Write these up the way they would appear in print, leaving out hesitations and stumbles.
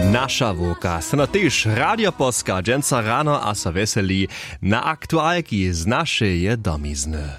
Nasza wółka, no też Radio Polska, dżęca rano a so weseli na aktualki z naszej domizny.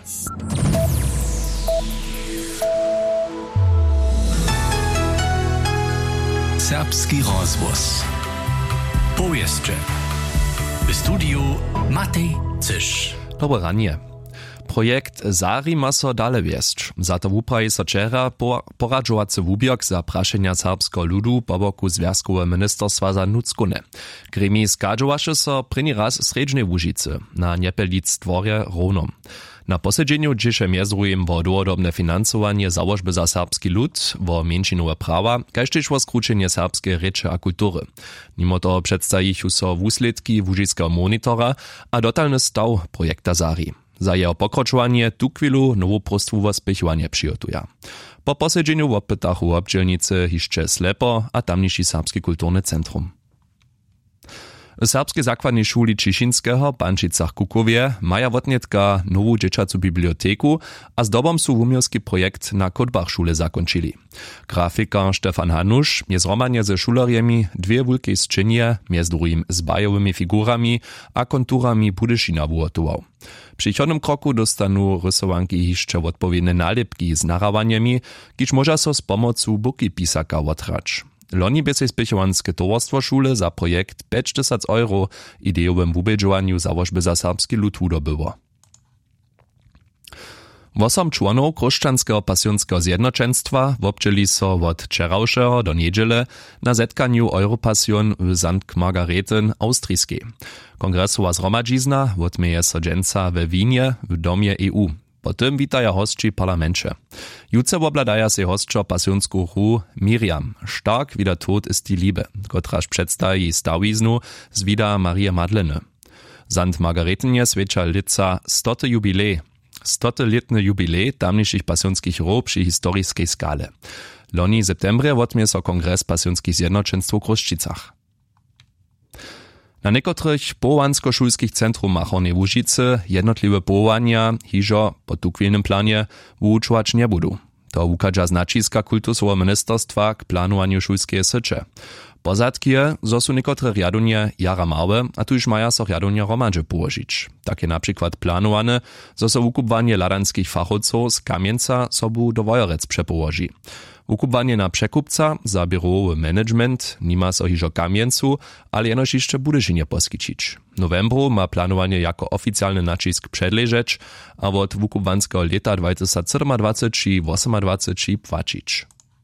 Serbski rozwóz. Powieszcze. W studiu Matej Cysz. Dobre ranie. Projekt Zari ma so dale wiesć. Za to wupraje so wczera poradžovacy wubiok za prašenja serbsko ludu po boku Związkowe Ministerstwa za Nutskune. Gremi skadžovaše so prini raz sredźnej Łužicy na Niepelic dworje Rovnom. Na posiedzeniu dziś miezrujem wo długodobne finansowanie założby za serbski lud, wo mniejszynowe prawa, kaž też wo skručenje serbskiej reči a kultury. Mimo toho przedstawichu so wusledki Łužického monitora a dotalny staw projekta Zari. Za jeho pokročovanie tu chwilu nową prostwówę spychowanie przygotuje. Po posiedzeniu w opytachu obdzielnicy hiszcze Slepo a tamniejszy serbski kulturny centrum. W serbskiej zakładnej szuli Ciszynskiego, Pančicach Kukowie, maja wotnietka nową dzieciacu biblioteku, a z dobą su wumiowski projekt na Kodbach szule zakończyli. Grafiker Stefan Hanusz je zromanie ze szulariemi dwie wielkie sczynie, między drugim z bajowymi figurami a konturami Budyszina wuotował. W przychodnym kroku dostanu rysowanki hiszcze odpowiednie nalepki z narawaniami, kiż może so z pomocą buki pisaka otrać. Loni by się spichowanskie towarstwo szule za projekt 50 € ideowym wubedżowaniu założby za serbski lud wydobyło. 8 członów Chrześcijanskiego Pasjonskiego Zjednoczeństwa wobczyli so od wczorajszego do niedziele na zetkaniu Europasjon w St. Margareten austrijskiej. Kongresowa zgromadzizna odmieje so dżęca we Winie w Domie EU. Potem witaja hostči parlamencie. Jutce obladaja se hostčo pasjonsku hu Miriam. Stark wie der Tod ist die Liebe, kotraž przedstawi stawiznu z vida Marie Madlene. St. Margaretenje sveča lica 100. jubilej. 100-letny jubilej tamniejszych pasjonskich rob przy historijskiej skale. Loni septembre odmie so kongres pasjonskich zjednoczeństw w Kruščicach. Na niekotrych połowansko-szulskich centrumach Hornej Łužicy jednotliwe połowania hižo po tukwilnym planie wučować nie budu. To ukadża značiska kultusowego ministerstwa k planowaniu szulskie sycze. Pozadkie, zo su niekotre riadunie jara małe, a tuż maja so riadunie romadże położyć. Takie na przykład planowane, zo so ukupwanie ladanskich fachowców z Kamieńca sobu do Wojorec przepołoży. Ukupwanie na przekupca za biurowy management nima so hižo Kamieńcu, ale jenoż jeszcze Budyszynie poskičić. W novembru ma planowanie jako oficjalny nacisk przedleżeć, a od ukupwanskiego leta 2027 czy 2028 płacić.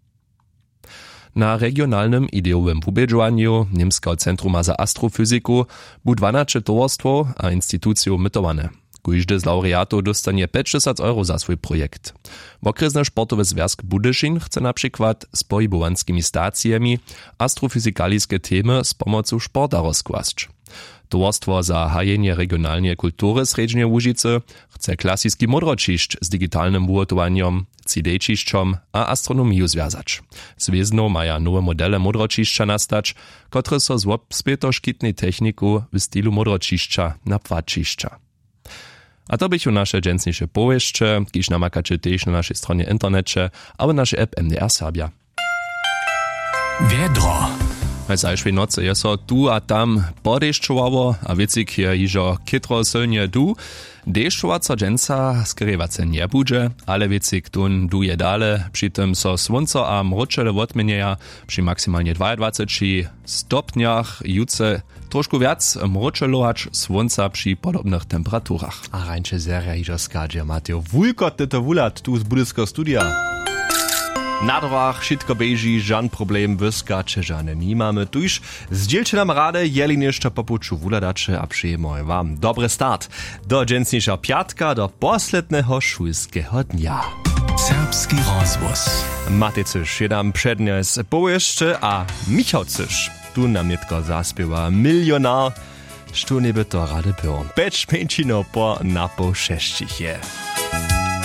Na regionalnym ideowym wubedżowaniu Niemskiego Centruma za Astrofizyku bu 12 towarstwo a instytucje mytowane. Każdy z laureatów dostanie 50 € za swój projekt. Okresny sportowy związek Budyszin chce na przykład z pohybowanskimi stacjami astrofizykaliskie temy z pomocą sporta rozkłaszć. Towarstwo za hajenie regionalnej kultury Sredźnej Łužicy chce klasyjski modročišć z digitalnym wuotowaniem, CD-čišćom a astronomią związać. Zwiezno maja nowe modele modročišća nastać, które so z obspytoškitnej techniku w stylu modročišća na płačišća. A to bychu nasze dżęsniejsze powieszcze, kiż namakacie też na naszej stronie internecie, a w naszej app MDR Serbia. Wiedro. W zajszwej nocy je so tu a tam podešćowało, a wiecik je hižo kytro silnie du. Dešćovaca dżęca skrywać se nie budże, ale wiecik tun duje dale, przy tym so słońco a mroczele odmieniaja przy maksymalnie 22 stopniach, jutce troszkę wiac mročelować słońca przy podobnych temperaturach. A rańcze seria hižo skadža, Mateo. Wulkot to wulat tu z Budyskiego studia. Na drogach wszystko beži, żan problem wyskacze, żane nie mamy. Tuż zdzielcie nam radę, jeli jeszcze po puczu wuladacze, a przyjemoj wam dobry start do dżęsniejsza piatka, do poslednego szulskiego dnia. Serbski rozwóz. Matej Cysz je nam przednie z powieszcze, a Michał Cysz tu nam nitko zaspiewa milionar, što nie by to rady było. 5 minut po na po 6 je.